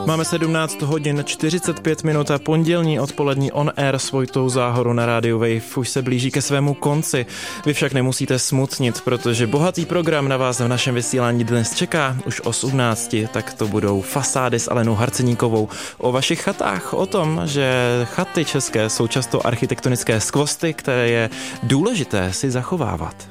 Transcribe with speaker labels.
Speaker 1: Máme 17 hodin 45 minut a pondělní odpolední On Air s Vojtou Záhorou na rádiu Wave už se blíží ke svému konci. Vy však nemusíte smutnit, protože bohatý program na vás v našem vysílání dnes čeká už o 18. Tak to budou fasády s Alenou Harceníkovou o vašich chatách, o tom, že chaty české jsou často architektonické skvosty, které je důležité si zachovávat.